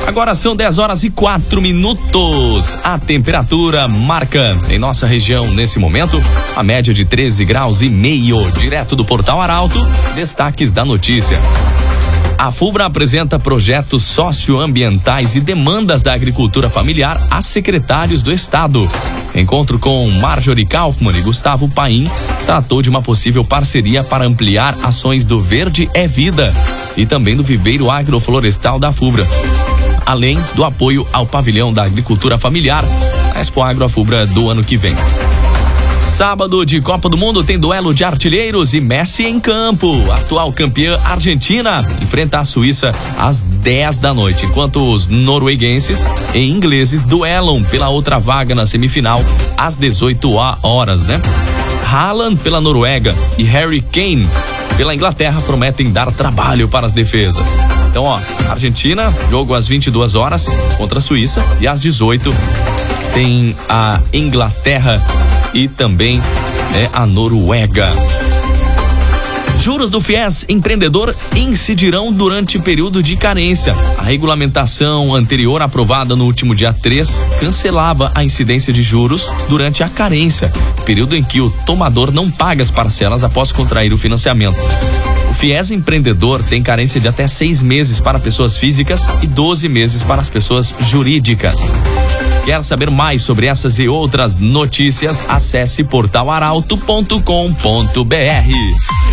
Agora são 10h04. A temperatura marca em nossa região nesse momento a média de 13 graus e meio. Direto do Portal Arauto, destaques da notícia. A FUBRA apresenta projetos socioambientais e demandas da agricultura familiar a secretários do Estado. Encontro com Marjorie Kaufmann e Gustavo Paim tratou de uma possível parceria para ampliar ações do Verde é Vida e também do Viveiro Agroflorestal da FUBRA, além do apoio ao pavilhão da agricultura familiar, a Expo Agro FUBRA do ano que vem. Sábado de Copa do Mundo tem duelo de artilheiros e Messi em campo. A atual campeã Argentina enfrenta a Suíça às 10 da noite, enquanto os norueguenses e ingleses duelam pela outra vaga na semifinal às 18 horas, né? Haaland pela Noruega e Harry Kane pela Inglaterra prometem dar trabalho para as defesas. Então, Argentina, jogo às 22 horas contra a Suíça e às 18 tem a Inglaterra e também a Noruega. Juros do FIES empreendedor incidirão durante período de carência. A regulamentação anterior, aprovada no último dia 3, cancelava a incidência de juros durante a carência, período em que o tomador não paga as parcelas após contrair o financiamento. O FIES empreendedor tem carência de até 6 meses para pessoas físicas e 12 meses para as pessoas jurídicas. Quer saber mais sobre essas e outras notícias? Acesse portalarauto.com.br.